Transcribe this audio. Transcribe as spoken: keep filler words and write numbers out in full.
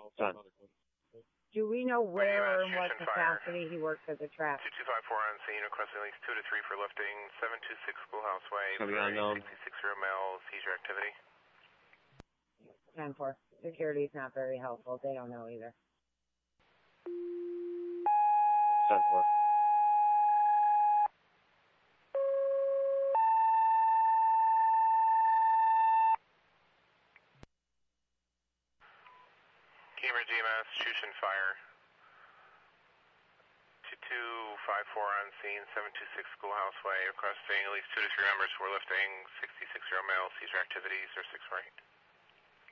Son. Do we know where or in what capacity he works as a trap? two two five four on scene, requesting at least two to three for lifting, seven two six Schoolhouse Way, Can we unknown? sixty-six-year-old male, seizure activity. ten four. Security's not very helpful. They don't know either. ten four. Cambridge E M S, Shushan Fire. two two five four on scene, seven two six Schoolhouse Way, requesting at least two to three members for lifting, sixty-six-year-old male, seizure activity, zero six right.